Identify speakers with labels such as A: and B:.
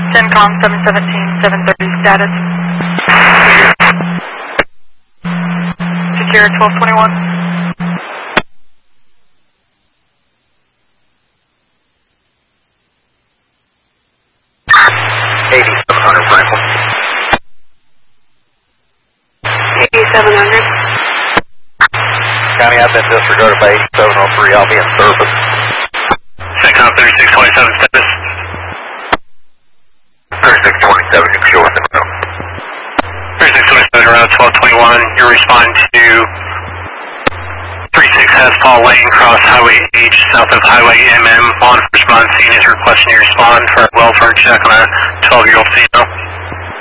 A: CENTCOM 717, 730 status. Secure 1221.
B: 8700 Franklin.
A: 8700.
B: County, I've been disregarded by 8703. I'll be in service.
C: CENTCOM 3627 status.
B: 3627, you can show us in the room.
C: 3627 around 1221. You respond to 36 Paul Lane, cross Highway H, south of Highway MM. Law enforcement on scene is requesting you respond for a welfare check on a 12-year-old female.